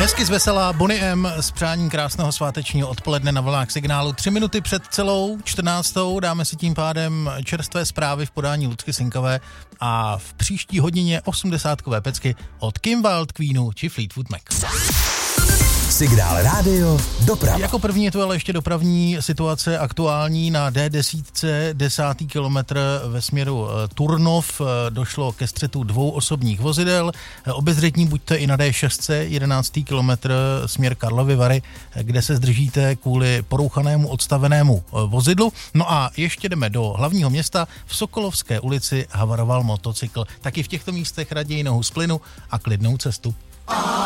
Hezky zveselá Bonnie M s přáním krásného svátečního odpoledne na vlnách Signálu. 3 minuty před celou 14. dáme si tím pádem čerstvé zprávy v podání Lucky Sinkové a v příští hodině 80kové pecky od Kim Wilde, Queenu či Fleetwood Mac. Signál rádio, doprava. Jako první je to ale ještě dopravní situace aktuální na D10, 10. kilometr ve směru Turnov. Došlo ke střetu 2 osobních vozidel. Obezřetní buďte i na D6, 11. kilometr směr Karlovy Vary, kde se zdržíte kvůli porouchanému odstavenému vozidlu. No a ještě jdeme do hlavního města. V Sokolovské ulici havaroval motocykl. Taky v těchto místech raději nohu z plynu a klidnou cestu.